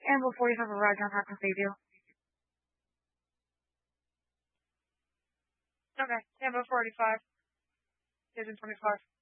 Amber 45 arrived on Hackman Bayview. Okay, Amber 45, Division 25.